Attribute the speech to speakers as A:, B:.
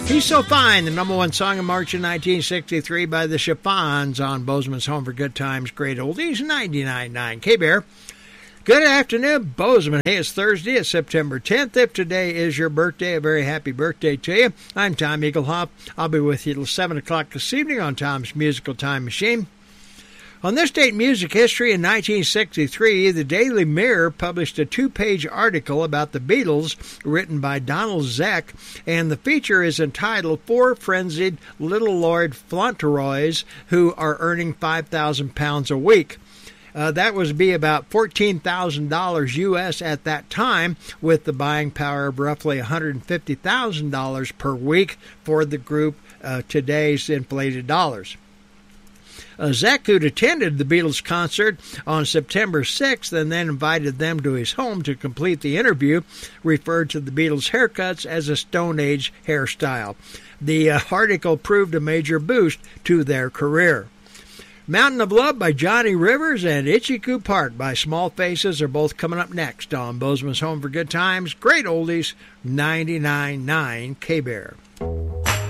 A: He's So Fine, the number one song in March of 1963 by the Chiffons on Bozeman's Home for Good Times, Great Oldies, 99.9 K-Bear. Good afternoon, Bozeman. Hey, it's Thursday, it's September 10th. If today is your birthday, a very happy birthday to you. I'm Tom Eaglehoff. I'll be with you till 7 o'clock this evening on Tom's Musical Time Machine. On this date in music history, in 1963, the Daily Mirror published a two-page article about the Beatles written by Donald Zeck, and the feature is entitled Four Frenzied Little Lord Fauntleroys Who Are Earning £5,000 a Week. That would be about $14,000 U.S. at that time, with the buying power of roughly $150,000 per week for the group, today's inflated dollars. Zeck, who'd attended the Beatles concert on September 6th and then invited them to his home to complete the interview, referred to the Beatles' haircuts as a Stone Age hairstyle. The article proved a major boost to their career. Mountain of Love by Johnny Rivers and Itchy-Coo Park by Small Faces are both coming up next on Bozeman's Home for Good Times, Great Oldies, 99.9 K-Bear.